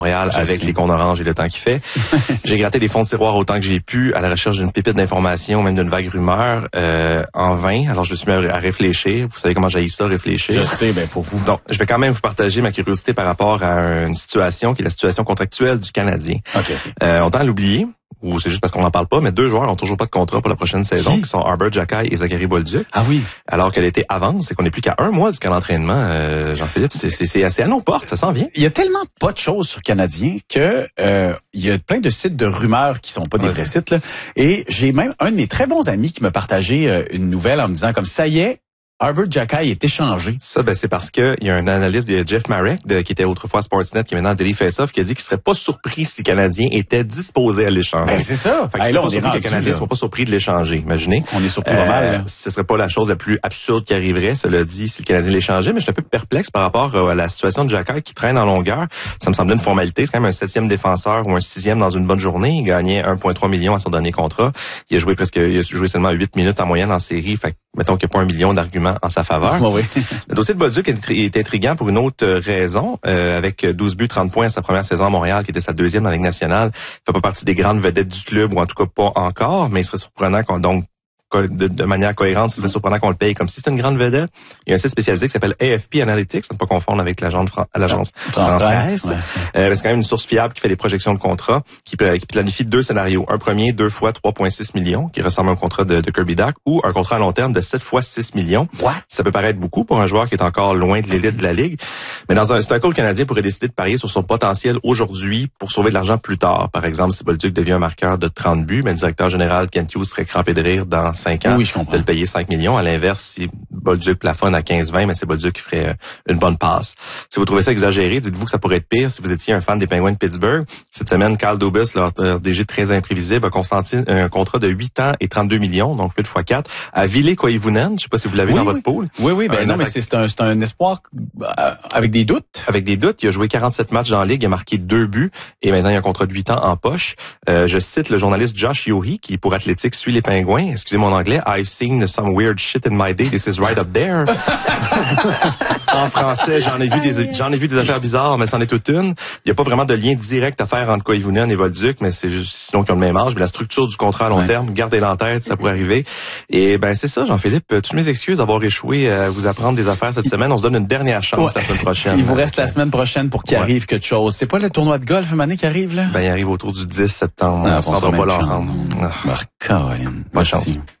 Montréal avec les cônes oranges et le temps qu'il fait. J'ai gratté les fonds de tiroir autant que j'ai pu à la recherche d'une pépite d'information, même d'une vague rumeur, en vain. Alors, je me suis mis à réfléchir. Vous savez comment j'haïs ça, réfléchir. Je sais, pour vous. Donc, je vais quand même vous partager ma curiosité par rapport à une situation qui est la situation contractuelle du Canadien. Okay. On tend à l'oublier, ou c'est juste parce qu'on n'en parle pas, mais 2 joueurs n'ont toujours pas de contrat pour la prochaine saison, qui sont Arber Xhekaj et Zachary Bolduc. Ah oui. Alors que l'été avance, c'est qu'on n'est plus qu'à 1 mois du camp d'entraînement, Jean-Philippe. C'est assez à nos portes, ça s'en vient. Il y a tellement pas de choses sur Canadien que il y a plein de sites de rumeurs qui sont pas des vrais sites, là. Et j'ai même un de mes très bons amis qui m'a partagé une nouvelle en me disant comme ça y est, Arber Xhekaj est échangé. Ça, c'est parce que il y a un analyste de Jeff Marek, qui était autrefois à Sportsnet, qui est maintenant à Daily Face-Off, qui a dit qu'il serait pas surpris si le Canadien était disposé à l'échanger. C'est ça. Fait que là, on est surpris que le Canadien soit pas surpris de l'échanger. Imaginez. On est surpris pas mal. Là. Ce serait pas la chose la plus absurde qui arriverait, cela dit, si le Canadien l'échangeait, mais je suis un peu perplexe par rapport à la situation de Xhekaj qui traîne en longueur. Ça me semblait une formalité. C'est quand même un 7e défenseur ou un 6e dans une bonne journée. Il gagnait 1,3 million à son dernier contrat. Il a joué seulement 8 minutes en moyenne en série. Fait que, mettons qu'il n'y a pas 1 million d'arguments en sa faveur. Oui. Le dossier de Bolduc est intriguant pour une autre raison, avec 12 buts, 30 points à sa première saison à Montréal, qui était sa 2e dans la Ligue nationale. Il fait pas partie des grandes vedettes du club, ou en tout cas pas encore, mais il serait surprenant de manière cohérente, ce serait surprenant qu'on le paye comme si c'était une grande vedette. Il y a un site spécialisé qui s'appelle AFP Analytics, à ne pas confondre avec l'agence France-Presse. Ouais. C'est quand même une source fiable qui fait les projections de contrat, qui planifie 2 scénarios. Un premier, 2 fois 3,6 millions, qui ressemble à un contrat de Kirby Dach, ou un contrat à long terme de 7 fois 6 millions. What? Ça peut paraître beaucoup pour un joueur qui est encore loin de l'élite de la Ligue. Mais c'est un cas où le Canadien pourrait décider de parier sur son potentiel aujourd'hui pour sauver de l'argent plus tard. Par exemple, si Bolduc devient un marqueur de 30 buts, mais le directeur général Kent Hughes serait crampé de rire dans 5 ans. Oui, je comprends. De le payer 5 millions. À l'inverse, si Bolduc plafonne à 15-20, mais c'est Bolduc qui ferait une bonne passe. Si vous trouvez ça exagéré, dites-vous que ça pourrait être pire si vous étiez un fan des Penguins de Pittsburgh. Cette semaine, Kyle Dubas, leur DG très imprévisible, a consenti un contrat de 8 ans et 32 millions, donc plus de fois 4, à Ville Koivunen. Je sais pas si vous l'avez dans votre pool. Oui, mais c'est un espoir avec des doutes. Avec des doutes. Il a joué 47 matchs dans la Ligue, il a marqué 2 buts, et maintenant il a un contrat de 8 ans en poche. Je cite le journaliste Josh Yohe, qui pour Athletic suit les Pingouins. Excusez mon anglais. I've seen some weird shit in my day. This is right up there. En français, j'en ai vu des affaires bizarres, mais c'en est toute une. Il n'y a pas vraiment de lien direct à faire entre Koivunen et Bolduc, mais c'est juste sinon qu'ils ont le même âge. Mais la structure du contrat à long terme, gardez-la en tête, ça pourrait arriver. Et c'est ça, Jean-Philippe. Toutes mes excuses d'avoir échoué à vous apprendre des affaires cette semaine. On se donne une dernière chance la semaine prochaine. Il vous reste la semaine prochaine pour qu'il arrive quelque chose. C'est pas le tournoi de golf, Mané, qui arrive, là? Il arrive autour du 10 septembre. On se rendra pas là ensemble. Caroline. Bonne chance.